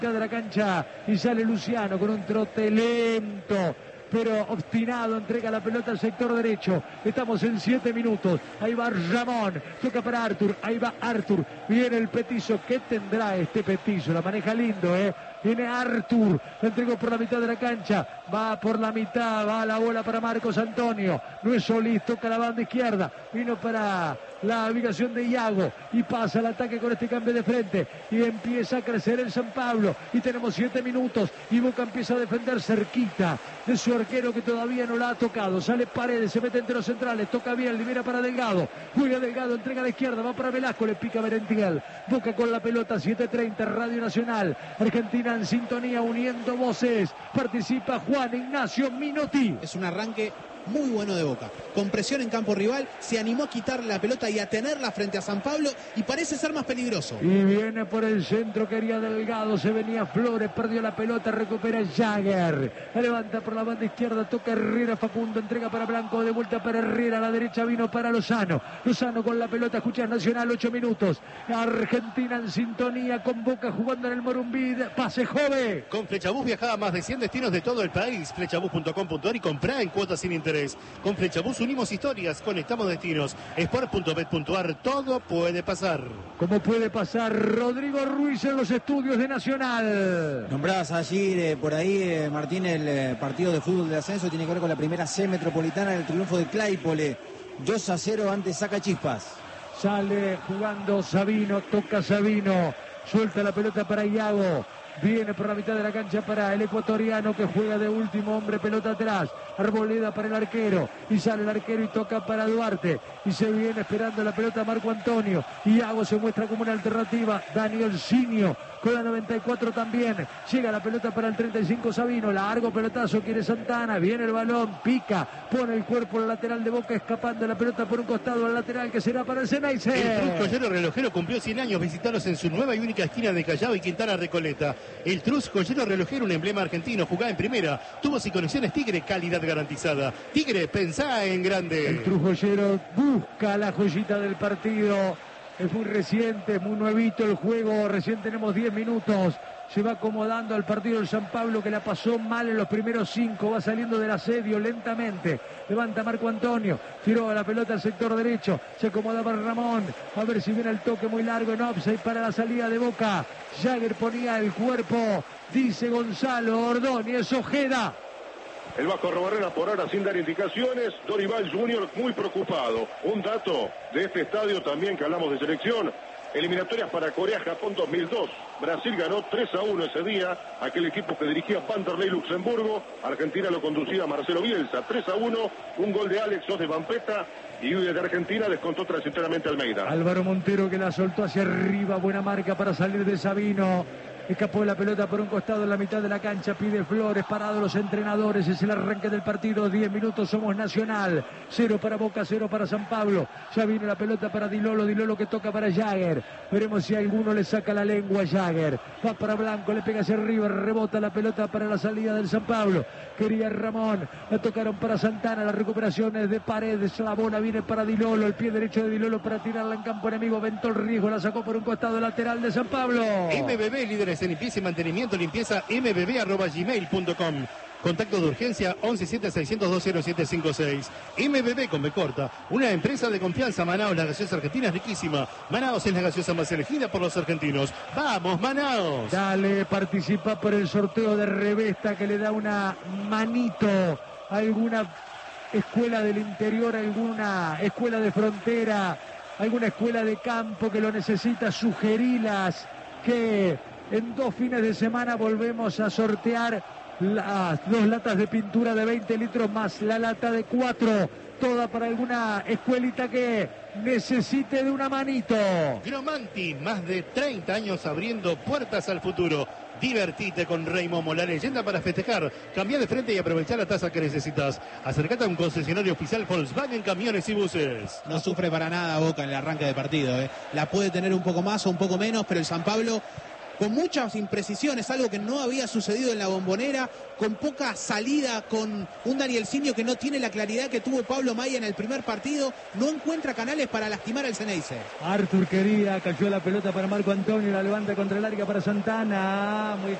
de la cancha y sale Luciano con un trote lento pero obstinado, entrega la pelota al sector derecho. Estamos en 7 minutos. Ahí va Ramón, toca para Artur, ahí va Artur, viene el petizo. ¿Qué tendrá este petizo? La maneja lindo, viene Artur, la entregó por la mitad de la cancha, va por la mitad, va la bola para Marcos Antonio, no es Solís, toca la banda izquierda, vino para la ubicación de Iago y pasa el ataque con este cambio de frente y empieza a crecer el San Pablo y tenemos 7 minutos y Boca empieza a defender cerquita de su arquero que todavía no la ha tocado. Sale Paredes, se mete entre los centrales, toca bien, libera para Delgado, juega Delgado, entrega a la izquierda, va para Velasco, le pica Merentiel. Boca con la pelota, 7:30, Radio Nacional, Argentina en sintonía, uniendo voces. Participa Juan Ignacio Minotti. Es un arranque muy bueno de Boca, con presión en campo rival, se animó a quitarle la pelota y a tenerla frente a San Pablo y parece ser más peligroso. Y viene por el centro, quería Delgado, se venía Flores, perdió la pelota, recupera Jagger, la levanta por la banda izquierda, toca Herrera, Facundo, entrega para Blanco, de vuelta para Herrera, a la derecha vino para Lozano con la pelota, escucha Nacional, 8 minutos, Argentina en sintonía con Boca jugando en el Morumbí, pase Jove. Con Flechabús viaja a más de 100 destinos de todo el país, flechabús.com.ar y comprá en cuotas sin interés. Con Flechabús unimos historias, conectamos destinos. Sport.bet.ar, todo puede pasar. ¿Cómo puede pasar? Rodrigo Ruiz en los estudios de Nacional. Nombrabas allí por ahí, Martín, el partido de fútbol de ascenso tiene que ver con la primera C metropolitana, el triunfo de Claypole. 2-0 ante Sacachispas. Sale jugando Sabino, toca Sabino, suelta la pelota para Iago. Viene por la mitad de la cancha para el ecuatoriano que juega de último hombre, pelota atrás. Arboleda para el arquero. Y sale el arquero y toca para Duarte. Y se viene esperando la pelota Marco Antonio. Iago se muestra como una alternativa. Daniel Sinio con la 94 también. Llega la pelota para el 35 Sabino. Largo pelotazo, quiere Santana. Viene el balón, pica. Pone el cuerpo al lateral de Boca, escapando la pelota por un costado al lateral que será para el Ceneice. El Truz Joyero Relojero cumplió 100 años. Visitaros en su nueva y única esquina de Callao y Quintana Recoleta. El Truz Joyero Relojero, un emblema argentino, jugá en primera. Tubos y conexiones Tigre, calidad garantizada. Tigre, pensá en grande. El Truz Joyero busca la joyita del partido. Es muy reciente, muy nuevito el juego. Recién tenemos 10 minutos. Se va acomodando al partido del San Pablo, que la pasó mal en los primeros 5. Va saliendo del asedio lentamente. Levanta Marco Antonio. Tiró la pelota al sector derecho. Se acomoda para Ramón. A ver si viene el toque muy largo en offside para la salida de Boca. Jagger ponía el cuerpo. Dice Gonzalo Ordóñez Ojeda. El Vasco Robarrena por ahora sin dar indicaciones. Dorival Junior muy preocupado. Un dato de este estadio también que hablamos de selección. Eliminatorias para Corea-Japón 2002. Brasil ganó 3-1 ese día. Aquel equipo que dirigía Vanderlei Luxemburgo. Argentina lo conducía Marcelo Bielsa. 3-1. Un gol de Alex Sos de Vampeta. Y desde Argentina descontó transitoriamente Almeida. Álvaro Montero que la soltó hacia arriba. Buena marca para salir de Sabino. Escapó la pelota por un costado en la mitad de la cancha. Pide Flores, parado los entrenadores. Es el arranque del partido. 10 minutos, somos Nacional. 0 para Boca, 0 para San Pablo. Ya viene la pelota para Dilolo. Dilolo que toca para Jagger. Veremos si alguno le saca la lengua a Jagger. Va para Blanco, le pega hacia arriba. Rebota la pelota para la salida del San Pablo. Quería Ramón. La tocaron para Santana. La recuperación es de Paredes. La bola viene para Dilolo. El pie derecho de Dilolo para tirarla en campo enemigo. Ventó el riesgo. La sacó por un costado lateral de San Pablo. MBB, líderes en limpieza y mantenimiento, limpieza mbb@gmail.com. Contacto de urgencia 117-602-0756. MBB con B corta, una empresa de confianza. Manaos, la gaseosa argentina es riquísima. Manaos es la gaseosa más elegida por los argentinos. ¡Vamos, Manaos! Dale, participa por el sorteo de Revesta que le da una manito a alguna escuela del interior, alguna escuela de frontera, alguna escuela de campo que lo necesita. Sugerilas que en 2 fines de semana volvemos a sortear las 2 latas de pintura de 20 litros más la lata de 4. Toda para alguna escuelita que necesite de una manito. Gromanti, más de 30 años abriendo puertas al futuro. Divertite con Rey Momo, la leyenda para festejar. Cambia de frente y aprovecha la tasa que necesitas. Acercate a un concesionario oficial Volkswagen Camiones y Buses. No sufre para nada Boca en el arranque de partido. La puede tener un poco más o un poco menos, pero el San Pablo con muchas imprecisiones, algo que no había sucedido en la Bombonera, con poca salida, con un Danielsinho que no tiene la claridad que tuvo Pablo Maya en el primer partido, no encuentra canales para lastimar al Ceneice. Arthur quería, cayó la pelota para Marco Antonio, la levanta contra el área para Santana, muy